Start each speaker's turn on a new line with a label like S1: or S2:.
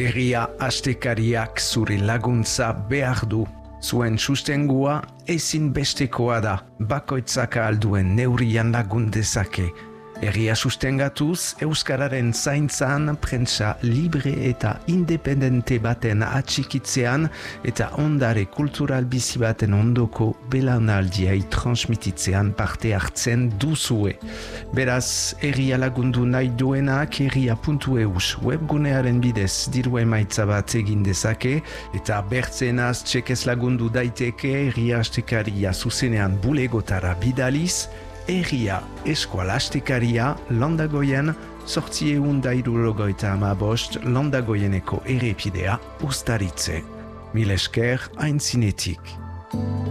S1: Herria astekariak zure laguntza behar du. Zuen sustengua ezinbestekoa da, bakoitzak ahal duen neurrian lagun dezake. Herria sustengatuz, Euskararen zaintzan, prentsa libre eta independente baten atxikitzean eta ondare kultural bizi baten ondoko belaunaldiai transmititzean parte hartzen duzue. Beraz, herria lagundu nahi duenak herria.eus webgunearen bidez diru emaitza bat egin dezake eta bertzenaz txekez lagundu daiteke herria astekaria zuzenean bulegotara bidaliz, Herria eskualastekaria Landagoien 875 Landagoieneko errepidea uztaritze. Mil esker aintzinetik.